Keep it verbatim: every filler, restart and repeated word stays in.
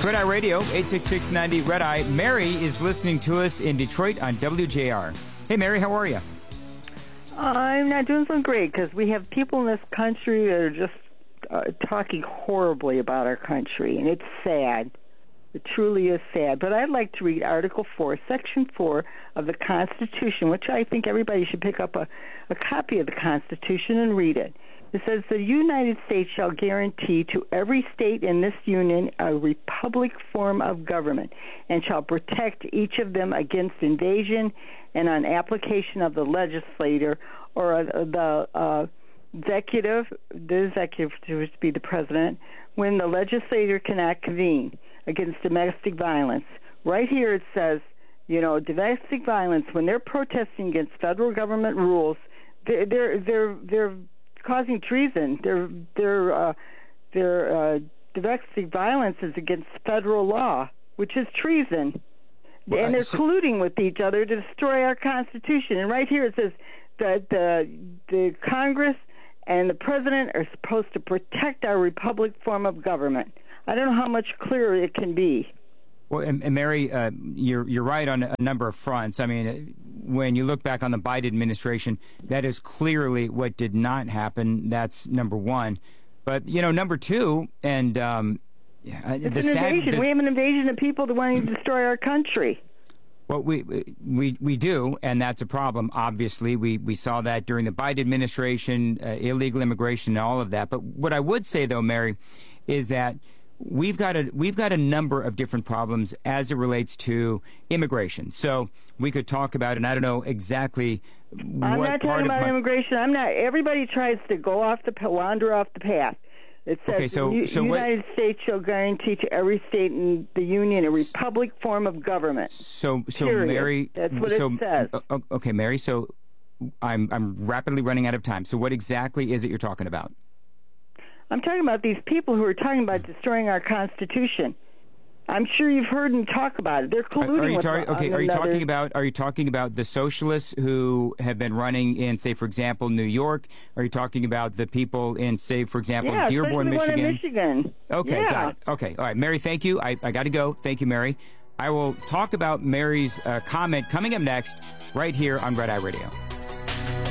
It's Red Eye Radio, eight six six, ninety Red Eye. Mary is listening to us in Detroit on W J R. Hey, Mary, how are you? I'm not doing so great because we have people in this country that are just uh, talking horribly about our country, and it's sad. It truly is sad. But I'd like to read Article four, Section four of the Constitution, which I think everybody should pick up a, a copy of the Constitution and read it. It says, the United States shall guarantee to every state in this union a republic form of government and shall protect each of them against invasion and on application of the legislator or uh, the uh, executive, the executive to be the president, when the legislator cannot convene against domestic violence. Right here it says, you know, domestic violence, when they're protesting against federal government rules, they're they're they're, they're causing treason. Their their uh, their uh, domestic violence is against federal law, which is treason, well, and they're so, colluding with each other to destroy our Constitution. And right here it says that the the Congress and the President are supposed to protect our republic form of government. I don't know how much clearer it can be. Well, and, and Mary, uh, you're you're right on a number of fronts. I mean, when you look back on the Biden administration, that is clearly what did not happen. That's number one. But you know, number two, and um, it's the an sad, invasion. the, we have an invasion of people that want to destroy our country. Well, we we we do, and that's a problem. Obviously, we we saw that during the Biden administration, uh, illegal immigration, and all of that. But what I would say, though, Mary, is that We've got a we've got a number of different problems as it relates to immigration. So we could talk about, and I don't know exactly what I'm not talking about my, immigration. I'm not. Everybody tries to go off the wander off the path. It says okay, so, the so United what, States shall guarantee to every state in the Union a republic form of government. So, so Period. Mary, that's what so, it says. Okay, Mary. So I'm I'm rapidly running out of time. So what exactly is it you're talking about? I'm talking about these people who are talking about destroying our Constitution. I'm sure you've heard them talk about it. They're colluding are you with tar- one okay, another. Are you talking about Are you talking about the socialists who have been running in, say, for example, New York? Are you talking about the people in, say, for example, yeah, Dearborn, Michigan? Michigan? Michigan. Okay, yeah. got it. Okay, all right, Mary. Thank you. I, I got to go. Thank you, Mary. I will talk about Mary's uh, comment coming up next, right here on Red Eye Radio.